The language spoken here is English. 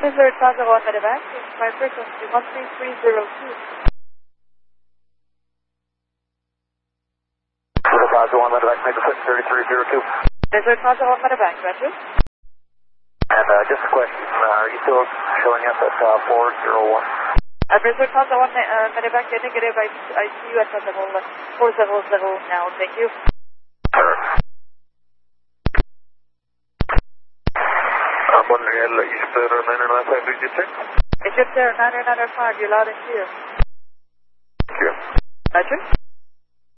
Blizzard Plaza 1 Medevac, my frequency 13302. Blizzard Plaza 1 Medevac, make the foot 3302. Blizzard Plaza 1 Medevac, roger. And just a question, are you still showing up at 401? Blizzard Plaza 1 Medevac, negative, I see you at level 400 now, thank you. Bonniel, Easter 995, did you check? Egypt Air 9905, you're loud and clear. Thank you. Roger.